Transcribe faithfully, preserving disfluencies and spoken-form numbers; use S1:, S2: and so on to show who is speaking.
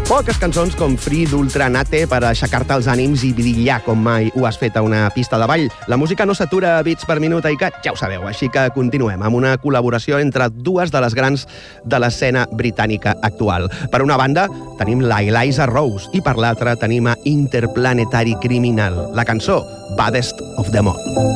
S1: Poques cançons com Free d'Ultra Nate per aixecar-te els ànims i brillar com mai ho has fet a una pista de ball. La música no s'atura a bits per minut, i que ja ho sabeu, així que continuem amb una col·laboració entre dues de les grans de l'escena britànica actual. Per una banda, tenim la Eliza Rose i per l'altra tenim a Interplanetary Criminal, la cançó Baddest of Them All.